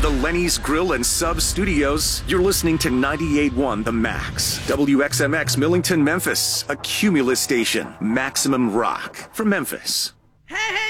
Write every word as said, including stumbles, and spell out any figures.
the Lenny's Grill and Sub Studios, you're listening to ninety-eight point one The Max. W X M X Millington, Memphis. A Cumulus station. Maximum rock from Memphis. Hey, hey!